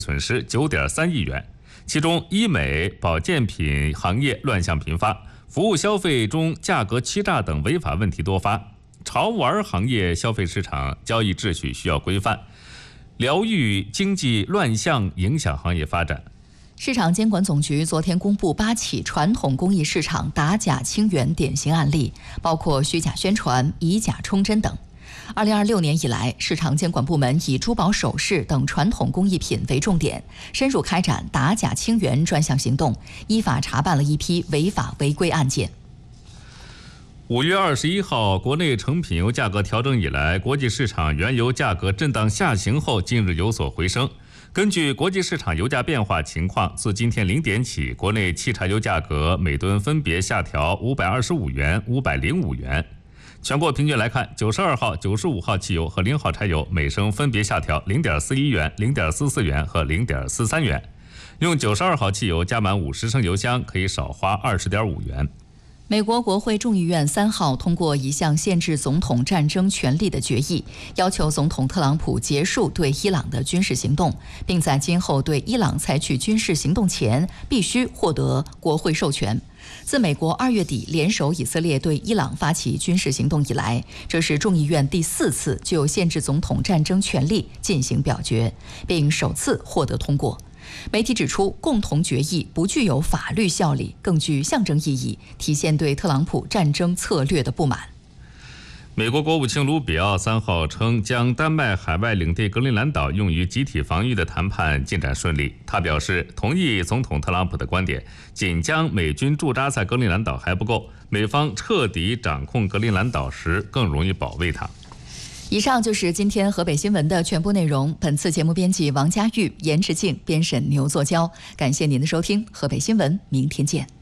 损失9.3亿元，其中医美、保健品行业乱象频发，服务消费中价格欺诈等违法问题多发。潮玩行业消费市场交易秩序需要规范，疗愈经济乱象影响行业发展。 市场监管总局昨天公布8起传统工艺市场打假清源典型案例，包括虚假宣传、以假充真等。2026年以来，市场监管部门以珠宝首饰等传统工艺品为重点，深入开展打假清源专项行动，依法查办了一批违法违规案件。 5月21号，国内成品油价格调整以来，国际市场原油价格震荡下行后，近日有所回升。根据国际市场油价变化情况，自今天0点起，国内汽柴油价格每吨分别下调525元、505元。全国平均来看，92号、95号汽油和0号柴油每升分别下调0.41元、0.44元和0.43元。用92号汽油加满50升油箱可以少花20.5元。 美国国会众议院3号通过一项限制总统战争权力的决议，要求总统特朗普结束对伊朗的军事行动，并在今后对伊朗采取军事行动前必须获得国会授权。自美国2月底联手以色列对伊朗发起军事行动以来，这是众议院第4次就限制总统战争权力进行表决，并首次获得通过。媒体指出，共同决议不具有法律效力，更具象征意义，体现对特朗普战争策略的不满。 美国国务卿卢比奥3号称，将丹麦海外领地格陵兰岛用于集体防御的谈判进展顺利。他表示，同意总统特朗普的观点，仅将美军驻扎在格陵兰岛还不够，美方彻底掌控格陵兰岛时更容易保卫它。 以上就是今天河北新闻的全部内容。本次节目编辑王佳玉、严志静，编审牛作娇。感谢您的收听，河北新闻，明天见。